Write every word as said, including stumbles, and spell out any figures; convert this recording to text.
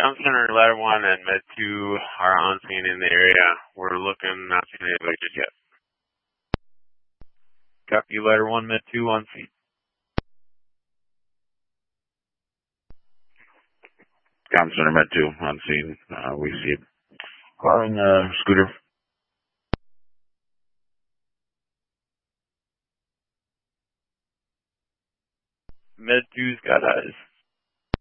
Town Center Ladder one and Med two are on scene in the area. We're looking, not seeing anybody just yet. Copy, Ladder one, Med two on scene. Town Center Med two on scene. Uh, we see a car in the scooter. Med two's got eyes.